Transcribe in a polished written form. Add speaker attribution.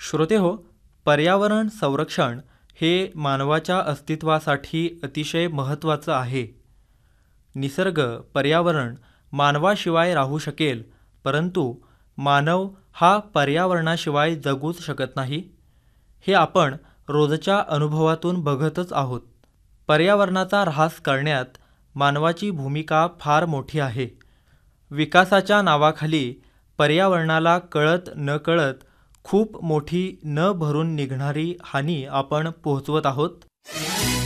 Speaker 1: श्रोतेहो, पर्यावरण संरक्षण हे मानवाच्या अस्तित्वासाठी अतिशय महत्त्वाचं आहे. निसर्ग, पर्यावरण मानवाशिवाय राहू शकेल, परंतु मानव हा पर्यावरणाशिवाय जगूच शकत नाही. हे आपण रोजच्या अनुभवातून बघतच आहोत. पर्यावरणाचा ऱ्हास करण्यात मानवाची भूमिका फार मोठी आहे. विकासाच्या नावाखाली पर्यावरणाला कळत नकळत खूप मोठी न भरून निघणारी हानी आपण पोहोचवत आहोत.